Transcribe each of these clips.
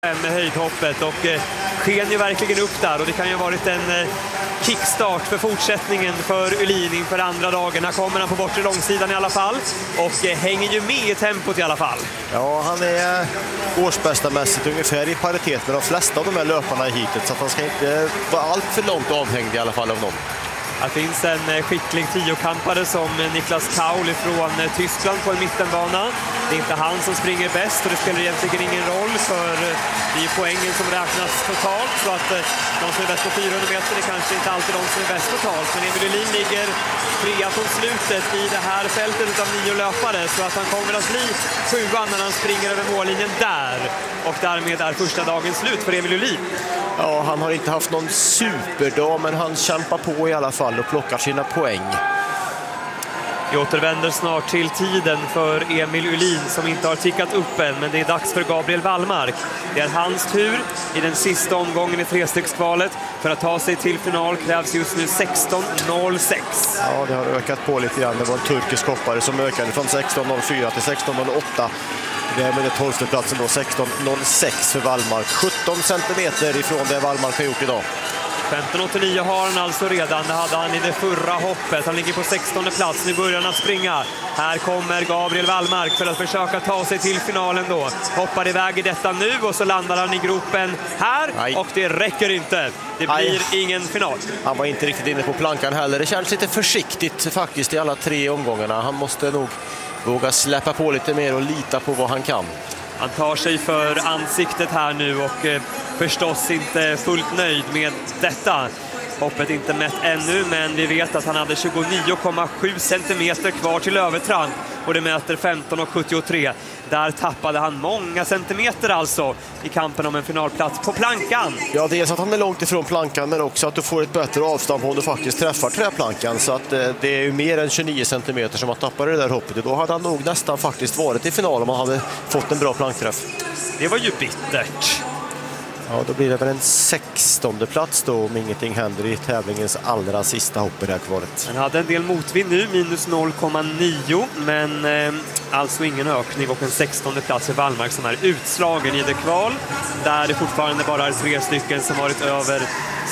med höjdhoppet och sken ju verkligen upp där och det kan ju ha varit en kickstart för fortsättningen för Uhlin inför andra dagen. Här kommer han på bortre långsidan i alla fall och hänger ju med i tempot i alla fall. Ja, han är årsbästamässigt ungefär i paritet med de flesta av de här löparna i heatet, så att han ska inte vara allt för långt avhängd i alla fall av någon. Det finns en skicklig tiokampare som Niklas Kaul från Tyskland på en mittenbana. Det är inte han som springer bäst och det spelar egentligen ingen roll för det är poängen som räknas totalt. Så att de som är bäst på 400 meter är kanske inte alltid de som är bäst totalt. Men Emil Uhlin ligger trea från slutet i det här fältet av 9 löpare. Så att han kommer att bli 7:an när han springer över mållinjen där. Och därmed är första dagen slut för Emil Uhlin. Ja, han har inte haft någon superdag, men han kämpar på i alla fall och plockar sina poäng. Vi återvänder snart till tiden för Emil Uhlin som inte har tickat upp än, men det är dags för Gabriel Wallmark. Det är hans tur i den sista omgången i trestyckskvalet. För att ta sig till final krävs just nu 16.06. Ja, det har ökat på lite grann. Det var en turkisk hoppare som ökade från 16.04 till 16.08. Det är med det 12:e platsen då, 16.06 för Wallmark. 17 centimeter ifrån det Wallmark har gjort idag. 15.89 har han alltså redan. Det hade han i det förra hoppet. Han ligger på 16:e plats. Nu börjar han att springa. Här kommer Gabriel Wallmark för att försöka ta sig till finalen då. Hoppar iväg i detta nu och så landar han i gropen här. Nej. Och det räcker inte. Det blir ingen final. Han var inte riktigt inne på plankan heller. Det känns lite försiktigt faktiskt i alla 3 omgångarna. Han måste nog våga släppa på lite mer och lita på vad han kan. Han tar sig för ansiktet här nu och förstås inte fullt nöjd med detta. Hoppet inte mätt ännu, men vi vet att han hade 29,7 centimeter kvar till övertramp och det mäter 15,73. Där tappade han många centimeter alltså i kampen om en finalplats på plankan. Ja, det är så att han är långt ifrån plankan, men också att du får ett bättre avstånd om du faktiskt träffar träplankan. Så att det är ju mer än 29 centimeter som han tappade det där hoppet. Och då hade han nog nästan faktiskt varit i final om han hade fått en bra plankträff. Det var ju bittert. Ja, då blir det väl en 16:e plats då om ingenting händer i tävlingens allra sista hopp i det här kvalet. Han hade en del motvind nu, minus 0,9, men alltså ingen ökning och en 16:e plats för Wallmark som är utslagen i det kval. Där det fortfarande bara är 3 stycken som varit över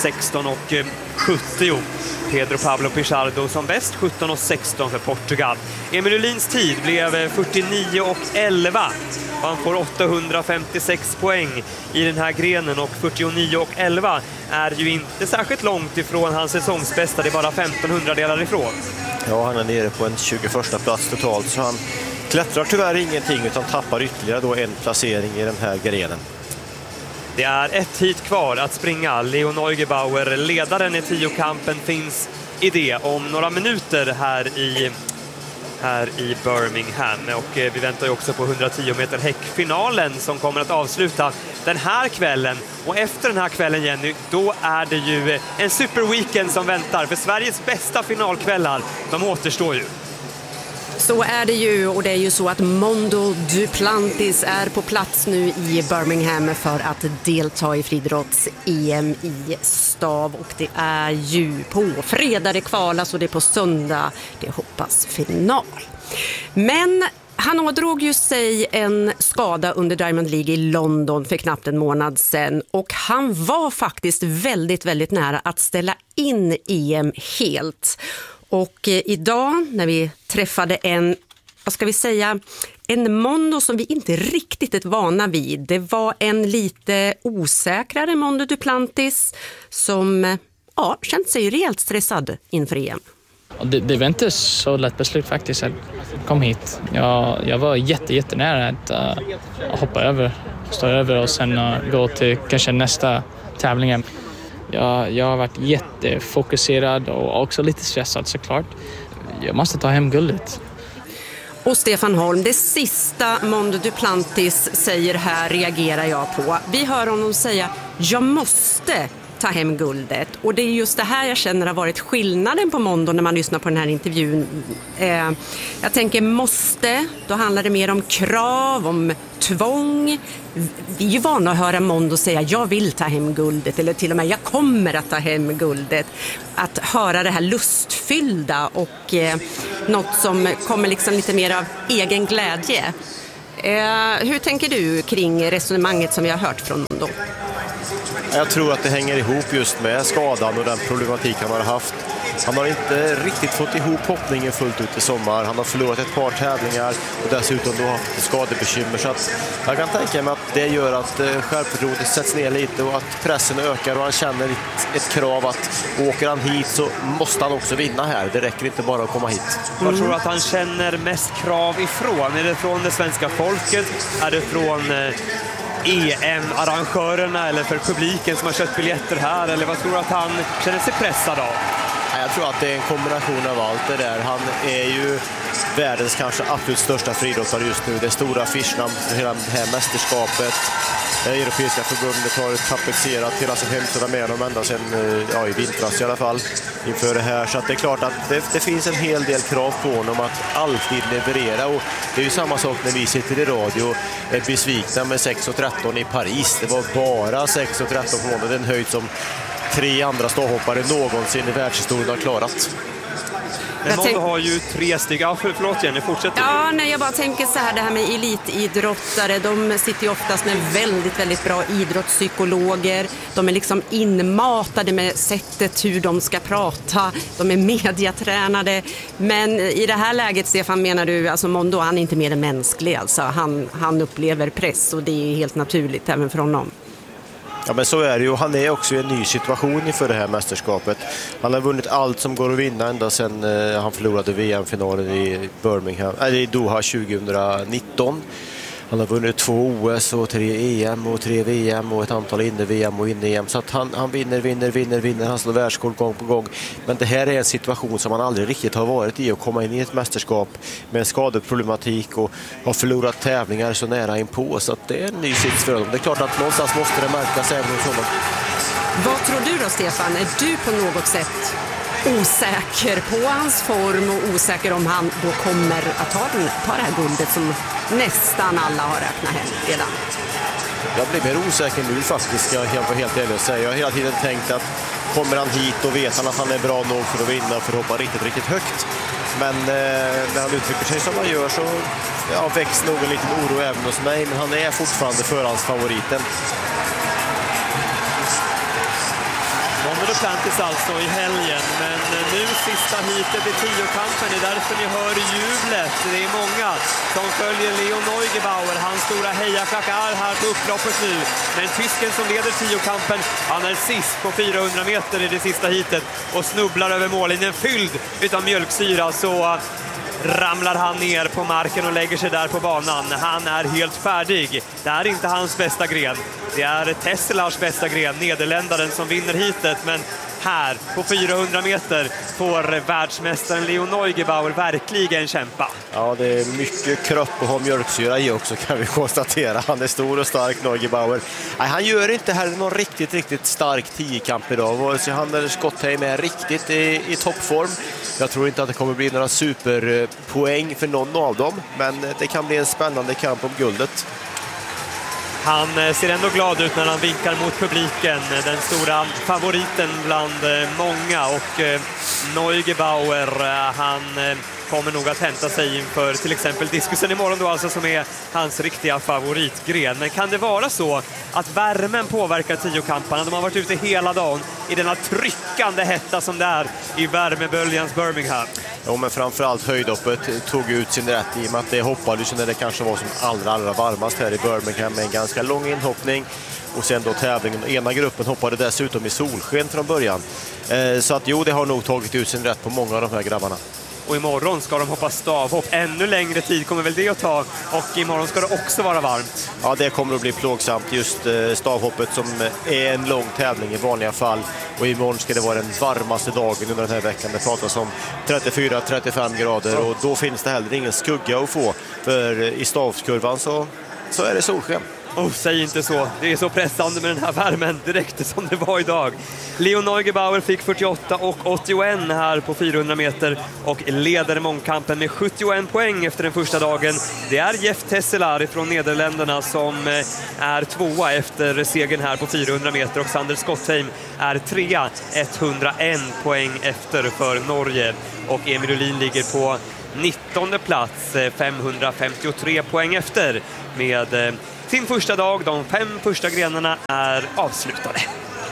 16,70. Pedro Pablo Pichardo som bäst, 17,16 för Portugal. Emil Uhlins tid blev 49,11. Han får 856 poäng i den här grenen och 49,11 är ju inte särskilt långt ifrån hans säsongsbästa. Det är bara 1500 delar ifrån. Ja, han är nere på en 21:a plats totalt, så han klättrar tyvärr ingenting utan tappar ytterligare då en placering i den här grenen. Det är ett hit kvar att springa. Leo Neugebauer, ledaren i 10-kampen, finns i det om några minuter här i Birmingham. Och vi väntar ju också på 110 meter häckfinalen som kommer att avsluta den här kvällen. Och efter den här kvällen, Jenny, då är det ju en superweekend som väntar. För Sveriges bästa finalkvällar, de återstår ju. Så är det ju, och det är ju så att Mondo Duplantis är på plats nu i Birmingham för att delta i friidrotts-EM i stav, och det är ju på fredag det kvalas och det är på söndag det hoppas final. Men han ådrog ju sig en skada under Diamond League i London för knappt en månad sedan, och han var faktiskt väldigt, väldigt nära att ställa in EM helt. Och idag när vi träffade en Mondo som vi inte riktigt är vana vid. Det var en lite osäkrare Mondo Duplantis som känt sig rejält stressad inför EM. Det var inte så lätt beslut faktiskt. Jag kom hit. Jag var jättenära att hoppa över, stå över och sen gå till kanske nästa tävling. Jag har varit jättefokuserad och också lite stressad såklart. Jag måste ta hem guldet. Och Stefan Holm, det sista Mondo Duplantis säger här reagerar jag på. Vi hör honom säga, jag måste ta hem guldet. Och det är just det här jag känner har varit skillnaden på Mondo när man lyssnar på den här intervjun. Jag tänker måste, då handlar det mer om krav, om tvång. Vi är ju vana att höra Mondo säga jag vill ta hem guldet, eller till och med jag kommer att ta hem guldet. Att höra det här lustfyllda och något som kommer liksom lite mer av egen glädje. Hur tänker du kring resonemanget som vi har hört från Mondo? Jag tror att det hänger ihop just med skadan och den problematik han har haft. Han har inte riktigt fått ihop hoppningen fullt ut i sommar. Han har förlorat ett par tävlingar och dessutom då haft ett skadebekymmer. Så att jag kan tänka mig att det gör att självförtroendet sätts ner lite och att pressen ökar och han känner ett krav att åker han hit så måste han också vinna här. Det räcker inte bara att komma hit. Vad tror du att han känner mest krav ifrån? Är det från det svenska folket? Är det från EM-arrangörerna eller för publiken som har köpt biljetter här? Eller vad tror du att han känner sig pressad av? Jag tror att det är en kombination av allt det där. Han är ju världens kanske absolut största friidrottare just nu. Det stora affischnamn för hela det här mästerskapet. Det europeiska förbundet har tapetserat hela sin hemsida med dem ända sedan i vintras i alla fall inför det här. Så att det är klart att det finns en hel del krav på honom att alltid leverera. Och det är ju samma sak när vi sitter i radio och är besvikna med 6.13 i Paris. Det var bara 6.13 på månaden, den höjd som 3 andra stavhoppare någonsin i världshistorien har klarat. Men Mondo har ju 3 stycken. Förlåt Jenny, fortsätt. Ja, nej, jag bara tänker så här, det här med elitidrottare, de sitter ju oftast med väldigt, väldigt bra idrottspsykologer. De är liksom inmatade med sättet hur de ska prata. De är mediatränade. Men i det här läget, Stefan, menar du, alltså Mondo, han är inte mer än mänsklig. Alltså. Han upplever press och det är helt naturligt även för honom. Ja, men så är det ju. Han är också i en ny situation inför det här mästerskapet. Han har vunnit allt som går att vinna ända sedan han förlorade VM-finalen i Doha 2019. Han har vunnit 2 OS och 3 EM och 3 VM och ett antal inne-VM och inne-EM. Så att han vinner. Han slår världsrekord gång på gång. Men det här är en situation som han aldrig riktigt har varit i, att komma in i ett mästerskap med skadeproblematik och har förlorat tävlingar så nära inpå. Så att det är en ny sits för honom. Det är klart att någonstans måste det märkas även hos honom. Vad tror du då, Stefan? Är du på något sätt osäker på hans form och osäker om han då kommer att ta det här guldet som nästan alla har räknat hem redan? Jag blir mer osäker nu faktiskt, ska jag vara helt ärlig och säga. Jag har hela tiden tänkt att kommer han hit och vet han att han är bra nog för att vinna, för att hoppa riktigt, riktigt högt. Men när han uttrycker sig som han gör så väcks nog en liten oro även hos mig. Men han är fortfarande förhandsfavoriten. Mondo Duplantis alltså i helgen, men nu sista hitet i 10-kampen. Det är därför ni hör jublet. Det är många som följer Leo Neugebauer. Hans stora hejaklack är här på upploppet nu. Men tysken som leder 10-kampen, han är sist på 400 meter i det sista hitet och snubblar över mållinjen fylld utan mjölksyra, så ramlar han ner på marken och lägger sig där på banan. Han är helt färdig. Det är inte hans bästa gren. Det är Tesselars bästa gren, nederländaren, som vinner hitet. Men här på 400 meter får världsmästaren Leo Neugebauer verkligen kämpa. Ja, det är mycket kropp och har mjölksyra i också, kan vi konstatera. Han är stor och stark, Neugebauer. Nej, han gör inte heller någon riktigt stark 10-kamp idag. Vare sig han eller Skottheim är riktigt i toppform. Jag tror inte att det kommer bli några superpoäng för någon av dem. Men det kan bli en spännande kamp om guldet. Han ser ändå glad ut när han vinkar mot publiken. Den stora favoriten bland många. Och Neugebauer, han kommer nog att hämta sig inför till exempel diskusen imorgon då, alltså, som är hans riktiga favoritgren. Men kan det vara så att värmen påverkar 10-kamparna? De har varit ute hela dagen i denna tryckande hetta som det är i värmeböljans Birmingham. Ja, men framförallt höjdhoppet tog ut sin rätt i och med att det hoppade när det kanske var som allra varmast här i Birmingham med en ganska lång inhoppning. Och sen då tävlingen. Ena gruppen hoppade dessutom i solsken från början. Så att det har nog tagit ut sin rätt på många av de här grabbarna. Och imorgon ska de hoppa stavhopp. Ännu längre tid kommer väl det att ta. Och imorgon ska det också vara varmt. Ja, det kommer att bli plågsamt. Just stavhoppet som är en lång tävling i vanliga fall. Och imorgon ska det vara den varmaste dagen under den här veckan. Det pratas om 34-35 grader. Och då finns det heller ingen skugga att få. För i stavskurvan så är det solsken. Säg inte så. Det är så pressande med den här värmen direkt som det var idag. Leo Neugebauer fick 48 och 81 här på 400 meter och leder mångkampen med 71 poäng efter den första dagen. Det är Jeff Tesselar från Nederländerna som är tvåa efter segern här på 400 meter och Sander Skottheim är trea, 101 poäng efter för Norge. Och Emil Ullin ligger på 19:e plats, 553 poäng efter med sin första dag. De 5 första grenarna är avslutade.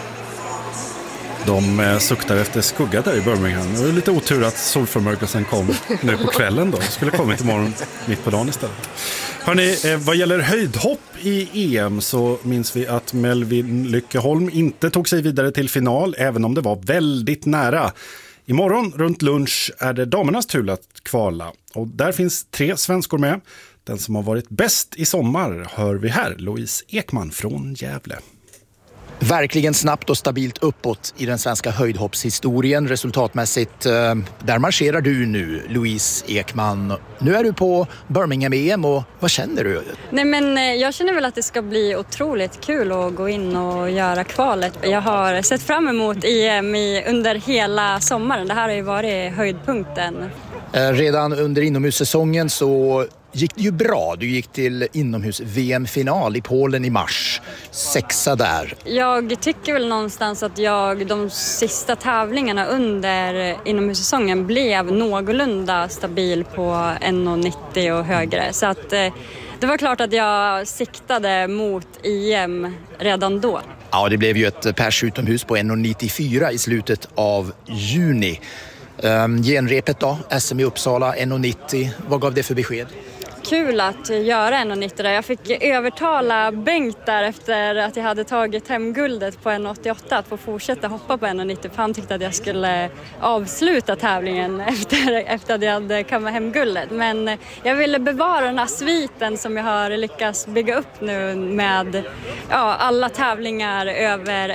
De suktar efter skugga där i Birmingham. Det är lite otur att solförmörkelsen kom nu på kvällen då. Det skulle kommit imorgon mitt på dagen istället. Hörrni, vad gäller höjdhopp i EM så minns vi att Melvin Lyckeholm inte tog sig vidare till final, även om det var väldigt nära. Imorgon runt lunch är det damernas tur att kvala. Och där finns 3 svenskor med. Den som har varit bäst i sommar hör vi här, Louise Ekman från Gävle. Verkligen snabbt och stabilt uppåt i den svenska höjdhoppshistorien resultatmässigt. Där marscherar du nu, Louise Ekman. Nu är du på Birmingham-EM och vad känner du? Nej, men jag känner väl att det ska bli otroligt kul att gå in och göra kvalet. Jag har sett fram emot EM under hela sommaren. Det här har ju varit höjdpunkten. Redan under inomhussäsongen så gick det ju bra. Du gick till inomhus-VM-final i Polen i mars. 6:a där. Jag tycker väl någonstans att de sista tävlingarna under inomhussäsongen blev någorlunda stabil på 1,90 och högre. Så att det var klart att jag siktade mot EM redan då. Ja, det blev ju ett pers utomhus på 1,94 i slutet av juni. Genrepet då, SM i Uppsala 1,90. Vad gav det för besked? Kul att göra 1,90 där. Jag fick övertala Bengt där efter att jag hade tagit hem guldet på 1,88 att få fortsätta hoppa på 1,90 för han tyckte att jag skulle avsluta tävlingen efter att jag hade kammat hem guldet. Men jag ville bevara den här sviten som jag har lyckats bygga upp nu med alla tävlingar över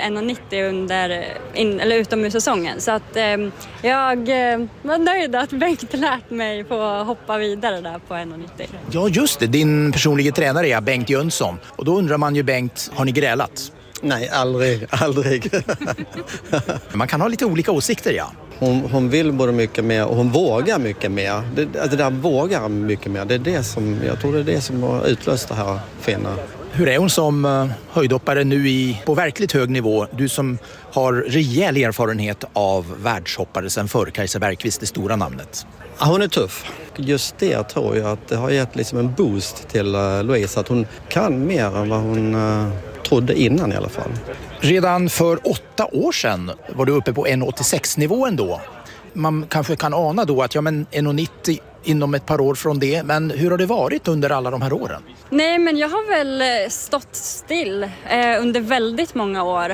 1,90 utomhussäsongen. Så att jag var nöjd att Bengt lärt mig få hoppa vidare där på 1,90. Ja, just det. Din personliga tränare är Bengt Jönsson. Och då undrar man ju, Bengt, har ni grälat? Nej, aldrig. Man kan ha lite olika åsikter, ja. Hon vill både mycket mer och hon vågar mycket mer. Det där vågar mycket mer. Det är det som, jag tror det är det som har utlöst det här fina. Hur är hon som höjdhoppare nu på verkligt hög nivå? Du som har rejäl erfarenhet av världshoppare sen förr, Kajsa Bergqvist, det stora namnet. Ja, hon är tuff. Just det tror jag att det har gett liksom en boost till Louise. Att hon kan mer än vad hon trodde innan i alla fall. Redan för 8 år sedan var du uppe på 1,86-nivån då. Man kanske kan ana då att 1,90 inom ett par år från det. Men hur har det varit under alla de här åren? Nej, men jag har väl stått still under väldigt många år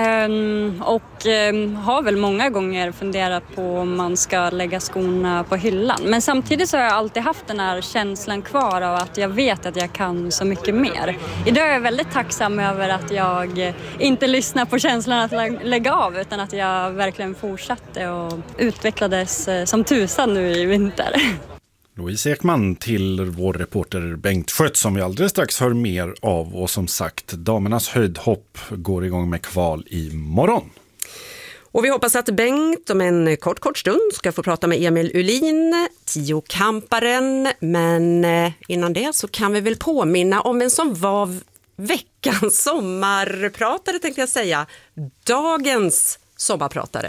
och har väl många gånger funderat på om man ska lägga skorna på hyllan. Men samtidigt så har jag alltid haft den här känslan kvar av att jag vet att jag kan så mycket mer. Idag är jag väldigt tacksam över att jag inte lyssnar på känslan att lägga av utan att jag verkligen fortsatte och utvecklades som tusan nu i vinter. Louise Ekman till vår reporter Bengt Schött som vi alldeles strax hör mer av. Och som sagt, damernas höjdhopp går igång med kval imorgon. Och vi hoppas att Bengt om en kort stund ska få prata med Emil Uhlin, 10-kamparen. Men innan det så kan vi väl påminna om en som var veckans sommarpratare, tänkte jag säga. Dagens sommarpratare.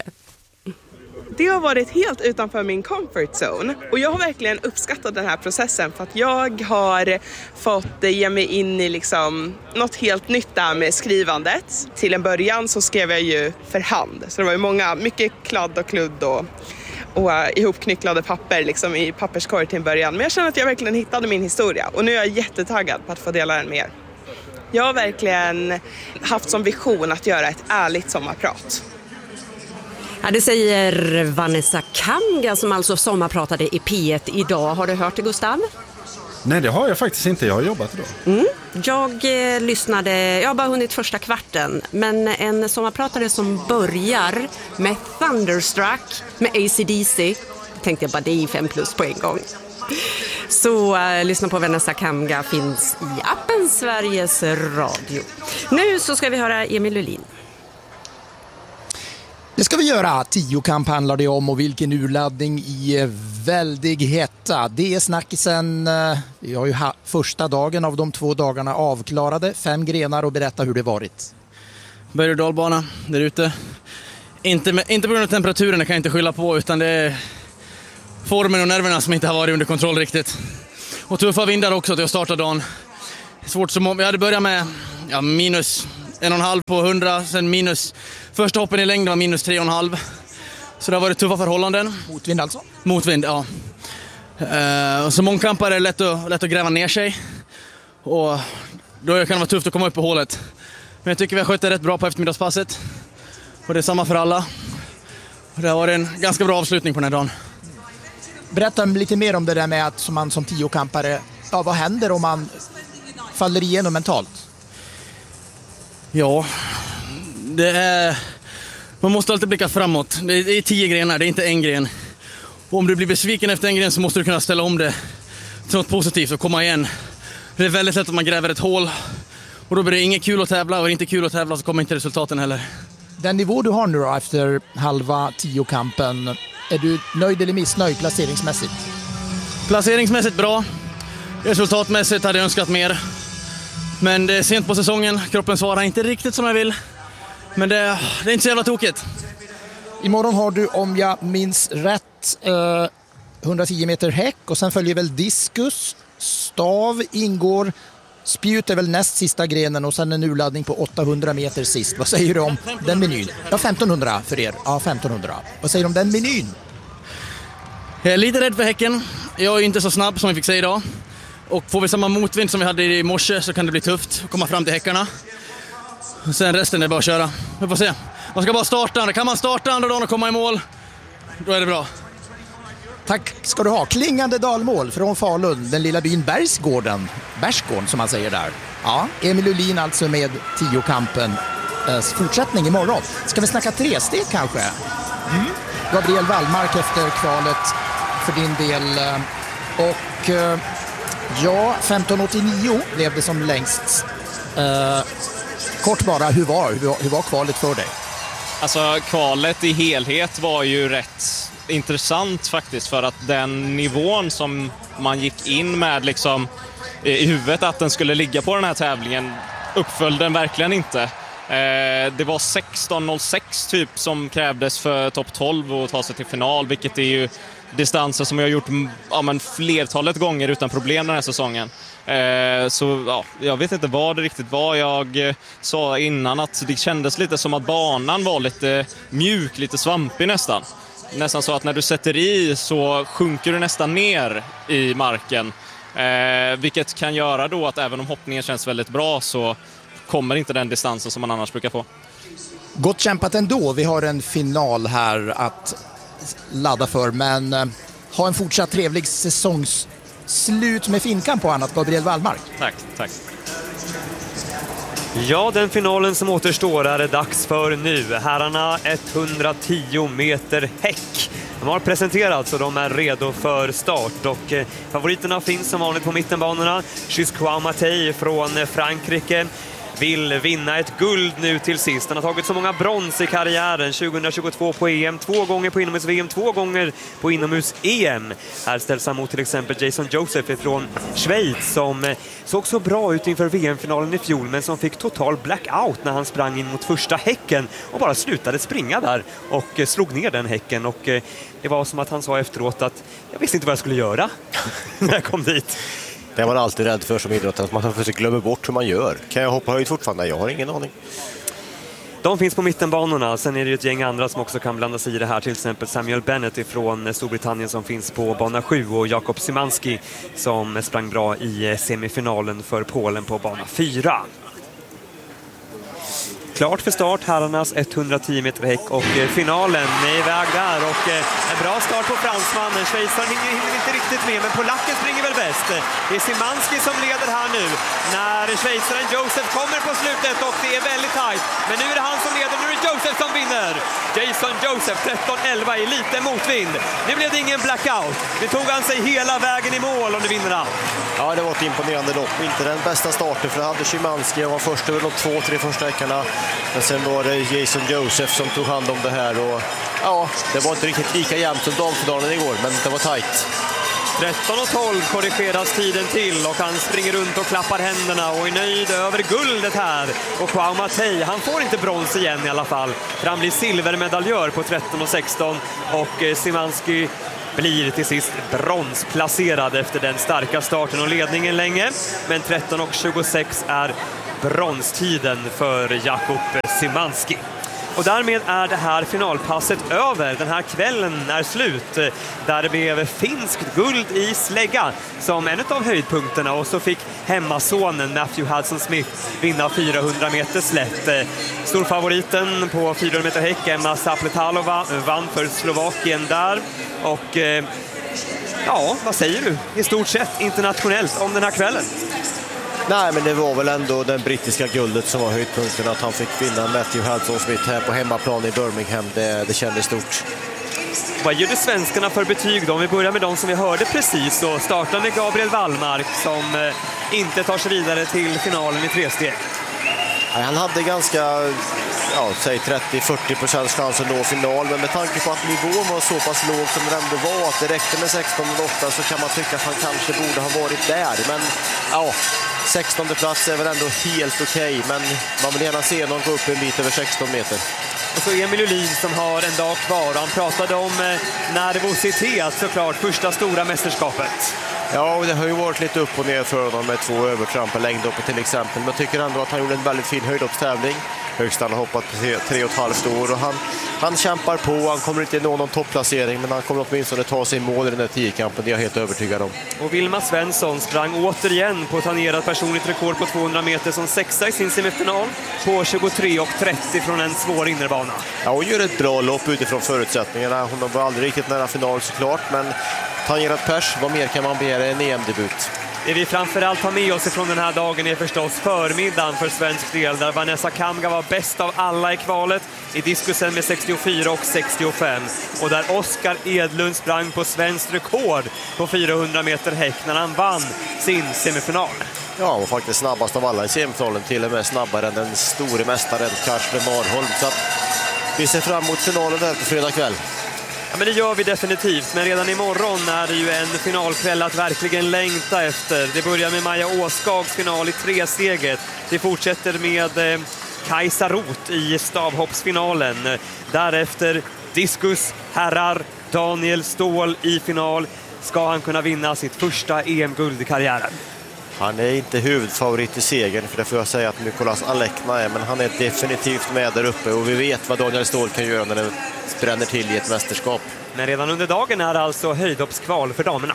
Det har varit helt utanför min comfort zone och jag har verkligen uppskattat den här processen för att jag har fått ge mig in i något helt nytt där med skrivandet. Till en början så skrev jag ju för hand så det var ju mycket kladd och kludd och ihopknycklade papper i papperskorg till en början. Men jag känner att jag verkligen hittade min historia och nu är jag jättetaggad på att få dela den med er. Jag har verkligen haft som vision att göra ett ärligt sommarprat. Ja, det säger Vanessa Kamga som alltså sommarpratade i P1 idag. Har du hört det, Gustav? Nej, det har jag faktiskt inte. Jag har jobbat idag. Jag lyssnade, jag har bara hunnit första kvarten. Men en sommarpratare som börjar med Thunderstruck med AC/DC. Tänkte jag bara, det är 5+ på en gång. Så lyssna på Vanessa Kamga finns i appen Sveriges Radio. Nu så ska vi höra Emil Uhlin. Det ska vi göra. 10-kamp handlar det om och vilken urladdning i väldig hetta. Det är snackisen. Vi har ju första dagen av de 2 dagarna avklarade. 5 grenar och berätta hur det varit. Berg- och dalbana där ute. Inte på grund av temperaturen, det kan jag inte skylla på, utan det är formen och nerverna som inte har varit under kontroll riktigt. Och tuffa vindar också till att starta dagen. Svårt som vi hade börjat med minus 1,5 på 100, sen minus första hoppen i längd var minus 3,5. Så det har varit tuffa förhållanden. Motvind alltså? Motvind, ja. Så mångkampare är lätt att gräva ner sig. Och då kan det vara tufft att komma upp på hålet. Men jag tycker vi har skött det rätt bra på eftermiddagspasset. Och det är samma för alla. Och det har varit en ganska bra avslutning på den här dagen. Berätta lite mer om det där med att man som tiokampare, vad händer om man faller igenom mentalt? Ja, man måste alltid blicka framåt. Det är 10 grenar, det är inte en gren. Och om du blir besviken efter en gren så måste du kunna ställa om det till något positivt och komma igen. Det är väldigt lätt att man gräver ett hål och då blir det inget kul att tävla, och är det inte kul att tävla så kommer inte resultaten heller. Den nivå du har nu då efter halva tiokampen, är du nöjd eller missnöjd placeringsmässigt? Placeringsmässigt bra. Resultatmässigt hade jag önskat mer. Men det är sent på säsongen, kroppen svarar inte riktigt som jag vill. Men det är inte så jävla tokigt. Imorgon har du, om jag minns rätt, 110 meter häck och sen följer väl diskus, stav ingår, spjut är väl näst sista grenen och sen en urladdning på 800 meter sist. Vad säger du om den menyn? Ja, 1500 för er. Ja, 1500. Vad säger du om den menyn? Jag är lite rädd för häcken. Jag är inte så snabb som vi fick säga idag. Och får vi samma motvind som vi hade i morse så kan det bli tufft att komma fram till häckarna. Sen resten är bara att köra. Vi får se. Man ska bara starta. Kan man starta andra dagen och komma i mål, då är det bra. Tack ska du ha. Klingande dalmål från Falun, den lilla byn Bergsgården som man säger där. Ja, Emil Uhlin alltså med tiokampen. Fortsättning imorgon. Ska vi snacka 3-steg kanske? Gabriel Wallmark efter kvalet för din del. Och 15:89 blev det som längst. Kort bara, hur var kvalet för dig? Alltså kvalet i helhet var ju rätt intressant faktiskt, för att den nivån som man gick in med liksom i huvudet att den skulle ligga på den här tävlingen uppföll den verkligen inte. Det var 16:06 typ som krävdes för topp 12 och ta sig till final, vilket är ju distanser som jag har gjort flertalet gånger utan problem den här säsongen. Så jag vet inte vad det riktigt var. Jag sa innan att det kändes lite som att banan var lite mjuk, lite svampig nästan. Nästan så att när du sätter i så sjunker du nästan ner i marken. Vilket kan göra då att även om hoppningen känns väldigt bra så kommer inte den distansen som man annars brukar få. Gott kämpat ändå. Vi har en final här att ladda för, men ha en fortsatt trevlig säsongsslut med finkan på annat, Gabriel Wallmark. Tack. Ja, den finalen som återstår är det dags för nu. Herrarna 110 meter häck. De har presenterats och de är redo för start. Och favoriterna finns som vanligt på mittenbanorna. Kouamati från Frankrike vill vinna ett guld nu till sist. Han har tagit så många brons i karriären. 2022 på EM, 2 gånger på inomhus-VM, 2 gånger på inomhus-EM. Här ställs han mot till exempel Jason Joseph från Schweiz som såg så bra ut inför VM-finalen i fjol, men som fick total blackout när han sprang in mot första häcken och bara slutade springa där och slog ner den häcken. Och det var som att han sa efteråt att jag visste inte vad jag skulle göra när jag kom dit. Det är man alltid rädd för som idrottare, att man försöker glömma bort hur man gör. Kan jag hoppa höjd fortfarande? Jag har ingen aning. De finns på mittenbanorna. Sen är det ju ett gäng andra som också kan blanda sig i det här. Till exempel Samuel Bennett från Storbritannien som finns på bana 7 och Jakob Szymanski som sprang bra i semifinalen för Polen på bana 4. Klart för start, herrarnas 110 meter häck och finalen är iväg där och en bra start på fransmannen. Schweizaren hinner inte riktigt med, men polacken springer väl bäst. Det är Szymanski som leder här nu när schweizaren Joseph kommer på slutet och det är väldigt tajt. Men nu är det han som leder, nu är det Joseph som vinner. Jason Joseph 13:11 i lite motvind. Nu blev det ingen blackout. Nu tog han sig hela vägen i mål och nu vinner han. Ja, det var ett imponerande lopp. Inte den bästa starten för det hade Szymanski. Han var först över de 2-3 första veckorna. Men sen var det Jason Joseph som tog hand om det här. Och ja, det var inte riktigt lika jämnt som damfinalen igår, men det var tajt. 13:12 korrigeras tiden till och han springer runt och klappar händerna och är nöjd över guldet här. Och Kouamati, han får inte brons igen i alla fall. För han blir silvermedaljör på 13:16 och Szymanski blir till sist bronsplacerad efter den starka starten och ledningen länge. Men 13:26 är bronstiden för Jakub Szymanski. Och därmed är det här finalpasset över. Den här kvällen är slut. Där det blev finskt guld i slägga som en av höjdpunkterna. Och så fick hemmasonen Matthew Hudson-Smith vinna 400 meter slätt. Storfavoriten på 400 meter häck, Emma Zapletalova, vann för Slovakien där. Och ja, vad säger du i stort sett internationellt om den här kvällen? Nej, men det var väl ändå den brittiska guldet som var höjdpunkten, att han fick vinna Matthew Hudson-Smith här på hemmaplan i Birmingham. Det kändes stort. Vad ger du svenskarna för betyg då? Om vi börjar med de som vi hörde precis, så startar med Gabriel Wallmark som inte tar sig vidare till finalen i 3-steg. Nej, han hade ganska, säg 30-40% chans att nå final, men med tanke på att nivån var så pass låg som den ändå var, att det räckte med 16,8, så kan man tycka att han kanske borde ha varit där. Men ja, 16:e plats är väl ändå helt okej, men man vill gärna se någon gå upp en bit över 16 meter. Och så Emil Julin som har en dag kvar. Han pratade om nervositet såklart, första stora mästerskapet. Ja, och det har ju varit lite upp och ner för honom med 2 övertramp längdhoppet till exempel. Men jag tycker ändå att han gjorde en väldigt fin höjdhoppstävling. Högst han har hoppat på 3,5 år och han kämpar på. Han kommer inte nå någon topplacering, men han kommer åtminstone ta sig i mål i den här 10-kampen. Det är jag helt övertygad om. Och Vilma Svensson sprang återigen på tangerat personligt rekord på 200 meter som sexa i sin semifinal på 23:30 från en svår innerbana. Ja, hon gör ett bra lopp utifrån förutsättningarna. Hon var aldrig riktigt nära final såklart, men tangerat pers, vad mer kan man begära i en EM-debut? Det vi framförallt har med oss ifrån den här dagen är förstås förmiddagen för svensk del, där Vanessa Kamga var bäst av alla i kvalet i diskusen med 64 och 65. Och där Oskar Edlund sprang på svenskt rekord på 400 meter häck när han vann sin semifinal. Ja, och faktiskt snabbast av alla i semifinalen, till och med snabbare än den store mästaren Karsten Marholm. Så att vi ser fram emot finalen där på fredag kväll. Ja, men det gör vi definitivt, men redan imorgon är det ju en finalkväll att verkligen längta efter. Det börjar med Maja Åskags final i 3-steget. Det fortsätter med Kajsa Roth i stavhoppsfinalen. Därefter diskus, herrar, Daniel Ståhl i final. Ska han kunna vinna sitt första EM-guld i karriären? Han är inte huvudfavorit i segern, för det får jag säga att Nicolas Alekna är, men han är definitivt med där uppe och vi vet vad Daniel Ståhl kan göra när det bränner till i ett mästerskap. Men redan under dagen är det alltså höjdhoppskval för damerna.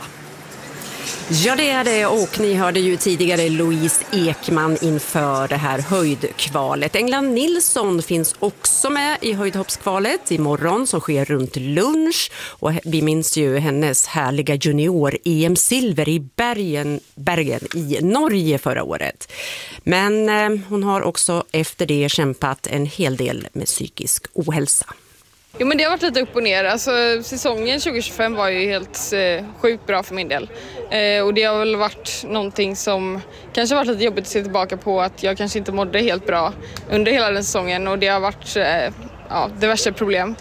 Ja, det är det, och ni hörde ju tidigare Louise Ekman inför det här höjdkvalet. England Nilsson finns också med i höjdhoppskvalet imorgon som sker runt lunch, och vi minns ju hennes härliga junior-EM-silver i Bergen i Norge förra året. Men hon har också efter det kämpat en hel del med psykisk ohälsa. Jo, men det har varit lite upp och ner. Alltså, säsongen 2025 var ju helt sjukt bra för min del. Och det har väl varit någonting som kanske varit lite jobbigt att se tillbaka på, att jag kanske inte mådde helt bra under hela den säsongen, och det har varit det värsta problem.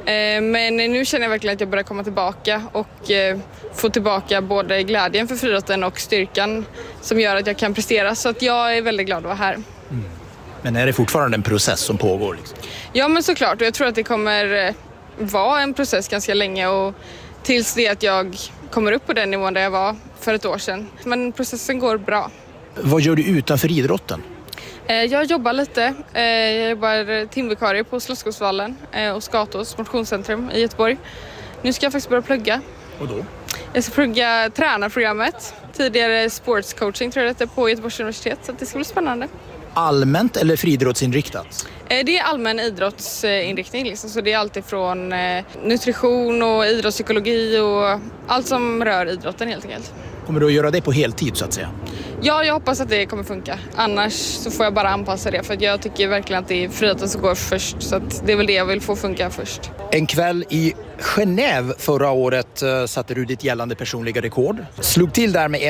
Men nu känner jag verkligen att jag börjar komma tillbaka och få tillbaka både glädjen för friidrotten och styrkan som gör att jag kan prestera. Så att jag är väldigt glad att vara här. Mm. Men är det fortfarande en process som pågår? Liksom? Ja, men såklart. Och jag tror att det kommer vara en process ganska länge, och tills det att jag kommer upp på den nivån där jag var för ett år sedan. Men processen går bra. Vad gör du utanför idrotten? Jag jobbar lite. Jag jobbar timvikarie på Slottsskogsvallen och Skatos motionscentrum i Göteborg. Nu ska jag faktiskt börja plugga. Och då? Jag ska plugga tränarprogrammet. Tidigare sportscoaching tror jag det är på Göteborgs universitet, så det ska bli spännande. Allmänt eller friidrottsinriktat? Det är allmän idrottsinriktning liksom. Så det är alltid från nutrition och idrottspsykologi och allt som rör idrotten helt enkelt. Kommer du att göra det på heltid så att säga? Ja, jag hoppas att det kommer funka. Annars så får jag bara anpassa det, för jag tycker verkligen att det är friidrotten som går först. Så att det är väl det jag vill få funka först. En kväll i Genève förra året satte du ditt gällande personliga rekord. Slog till där med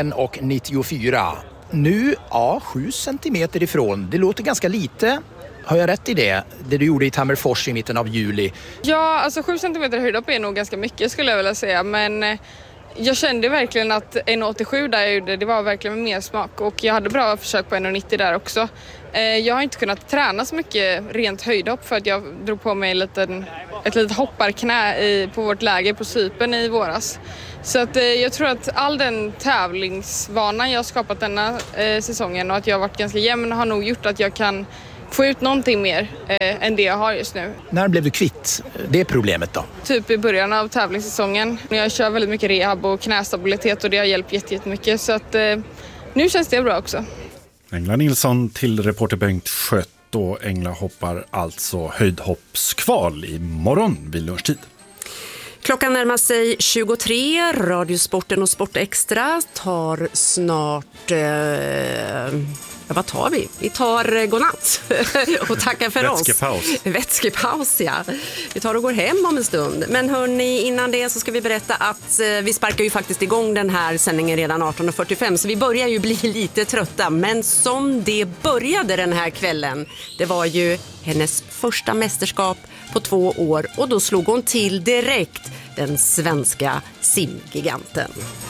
1,94. Nu, 7 centimeter ifrån. Det låter ganska lite. Har jag rätt i det? Det du gjorde i Tammerfors i mitten av juli. Ja, alltså 7 centimeter höjdhopp är nog ganska mycket skulle jag vilja säga. Men jag kände verkligen att 1,87 där jag gjorde, det var verkligen mer smak. Och jag hade bra försök på 1,90 där också. Jag har inte kunnat träna så mycket rent höjdhopp för att jag drog på mig en liten ett litet hopparknä på vårt läger på Cypern i våras. Så att jag tror att all den tävlingsvanan jag har skapat denna säsongen och att jag har varit ganska jämn har nog gjort att jag kan få ut någonting mer än det jag har just nu. När blev du kvitt det problemet då? Typ i början av tävlingssäsongen. Jag kör väldigt mycket rehab och knästabilitet och det har hjälpt jättemycket. Så att nu känns det bra också. Engla Nilsson till reporter Bengt Schött, och Engla hoppar alltså höjdhoppskval imorgon vid lunchtid. Klockan närmar sig 23. Radiosporten och Sportextra tar snart... vad tar vi? Vi tar godnatt och tackar för oss. Vätskepaus, ja. Vi tar och går hem om en stund. Men hörni, innan det så ska vi berätta att vi sparkar ju faktiskt igång den här sändningen redan 18.45. Så vi börjar ju bli lite trötta. Men som det började den här kvällen, det var ju hennes första mästerskap på 2 år. Och då slog hon till direkt, den svenska simgiganten.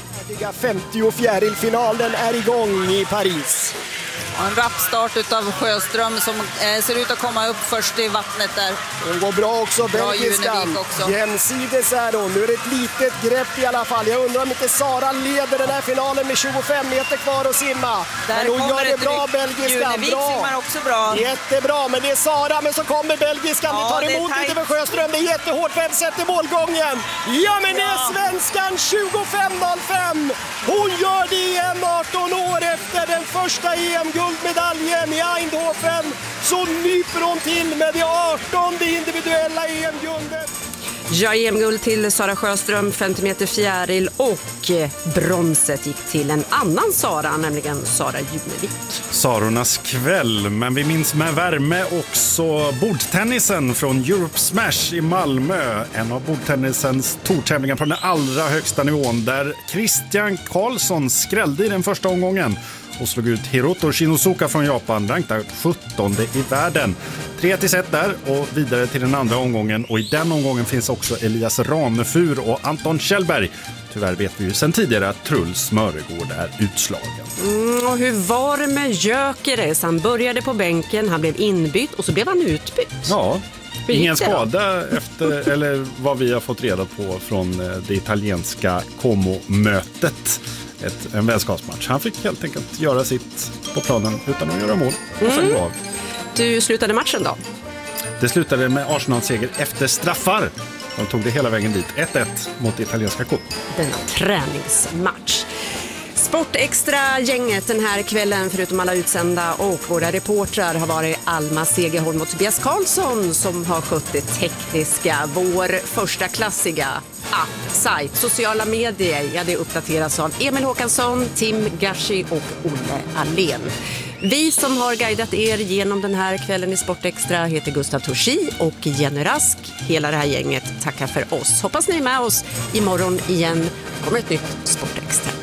50-fjärilfinalen är igång i Paris. En rappstart utav Sjöström som ser ut att komma upp först i vattnet där. Hon går bra också, belgiskan. Jämsides är hon. Nu är det ett litet grepp i alla fall. Jag undrar om inte Sara leder den här finalen med 25 meter kvar att simma. Där men hon gör det bra, belgiskan. Junevik simmar också bra. Jättebra, men det är Sara, men så kommer belgiskan. Det tar emot lite för Sjöström. Det är jättehårt. Vem sätter målgången? Ja, men det är svenskan 25.05. Hon gör det igen 18 år efter den första EM-guldmedaljen i Eindhoven. Så nyper hon till med det 18:e individuella EM-guldet. Ja, EM-guld till Sara Sjöström, 50 meter fjäril, och bronset gick till en annan Sara, nämligen Sara Junevik. Sarornas kväll, men vi minns med värme också bordtennisen från Europe Smash i Malmö. En av bordtennisens tortävlingar på den allra högsta nivån, där Christian Karlsson skrällde i den första omgången och slog ut Hiroto Shinosuka från Japan, rankad 17:e i världen. 3-1 där och vidare till den andra omgången, och i den omgången finns också Elias Ranefur och Anton Kjellberg. Tyvärr vet vi ju sedan tidigare att Truls Mörregård är utslagen. Och hur var det med Gyökeres? Han började på bänken, han blev inbytt och så blev han utbytt. Ja, ingen skada efter, eller vad vi har fått reda på från det italienska Como-mötet. En vänskapsmatch. Han fick helt enkelt göra sitt på planen utan att göra mål. Och sen gå av. Du slutade matchen då? Det slutade med Arsenal-seger efter straffar. De tog det hela vägen dit. 1-1 mot italienska Como. Denna träningsmatch. Sportextra-gänget den här kvällen, förutom alla utsända och våra reportrar, har varit Alma Segerholm och Tobias Karlsson som har skött det tekniska. Vår första klassiga app-sajt, sociala medier, ja, det uppdateras av Emil Håkansson, Tim Gashi och Olle Allén. Vi som har guidat er genom den här kvällen i Sportextra heter Gustav Torsi och Jenny Rask. Hela det här gänget tackar för oss. Hoppas ni är med oss imorgon igen. Kommer ett nytt